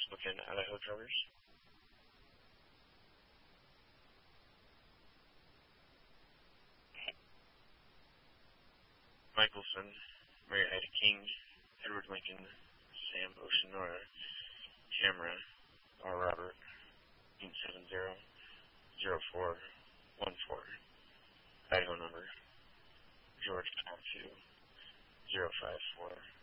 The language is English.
Spokane, Idaho drivers. Michelson, Mary Ida King, Edward Lincoln, Sam Oceanora, Tamara, R. Robert, 700414, Idaho number, George 2, 054.